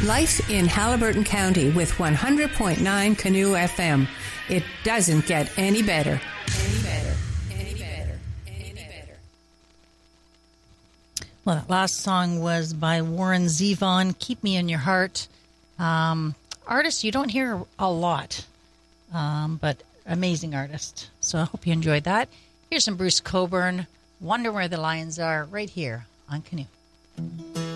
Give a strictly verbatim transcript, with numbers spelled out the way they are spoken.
Life in Haliburton County with one hundred point nine Canoe F M. It doesn't get any better. Any better. Any better. Any better. Well, that last song was by Warren Zevon, Keep Me in Your Heart. Um, artist you don't hear a lot, um, but amazing artist. So I hope you enjoyed that. Here's some Bruce Cockburn, Wonder Where the Lions Are, right here on Canoe.